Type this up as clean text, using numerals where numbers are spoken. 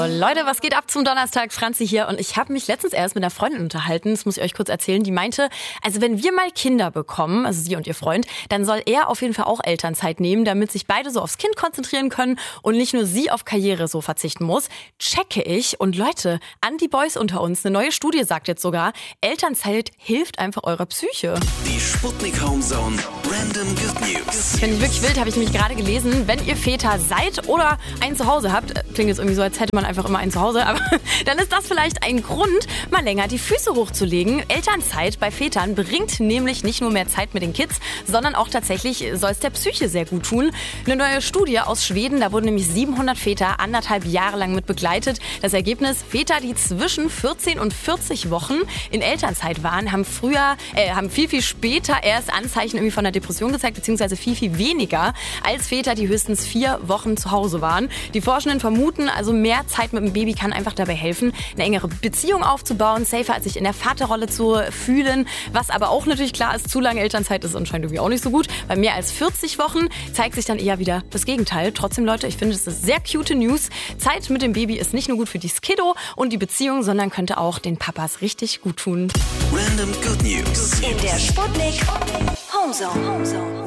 Leute, was geht ab zum Donnerstag? Franzi hier und ich habe mich letztens erst mit einer Freundin unterhalten, das muss ich euch kurz erzählen, die meinte, also wenn wir mal Kinder bekommen, also sie und ihr Freund, dann soll er auf jeden Fall auch Elternzeit nehmen, damit sich beide so aufs Kind konzentrieren können und nicht nur sie auf Karriere so verzichten muss. Checke ich und Leute, an die Boys unter uns, eine neue Studie sagt jetzt sogar, Elternzeit hilft einfach eurer Psyche. Die Sputnik Homezone Random Good News. Finde ich wirklich wild, habe ich nämlich gerade gelesen. Wenn ihr Väter seid oder ein Zuhause habt, klingt jetzt irgendwie so, als hätte man einfach immer ein Zuhause, aber dann ist das vielleicht ein Grund, mal länger die Füße hochzulegen. Elternzeit bei Vätern bringt nämlich nicht nur mehr Zeit mit den Kids, sondern auch tatsächlich soll es der Psyche sehr gut tun. Eine neue Studie aus Schweden, da wurden nämlich 700 Väter 1,5 Jahre lang mit begleitet. Das Ergebnis, Väter, die zwischen 14 und 40 Wochen in Elternzeit waren, haben viel später erst Anzeichen irgendwie von einer Depression gezeigt, beziehungsweise viel weniger als Väter, die höchstens 4 Wochen zu Hause waren. Die Forschenden vermuten, also mehr Zeit mit dem Baby kann einfach dabei helfen, eine engere Beziehung aufzubauen, safer als sich in der Vaterrolle zu fühlen. Was aber auch natürlich klar ist, zu lange Elternzeit ist anscheinend irgendwie auch nicht so gut. Bei mehr als 40 Wochen zeigt sich dann eher wieder das Gegenteil. Trotzdem, Leute, ich finde, das ist sehr cute News. Zeit mit dem Baby ist nicht nur gut für die Kiddo und die Beziehung, sondern könnte auch den Papas richtig gut tun. Random Good News. In der Sputnik Homezone.